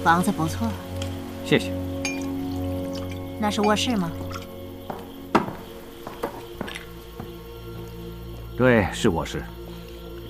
房子不错。 谢谢。 那是卧室吗？ 对，是卧室。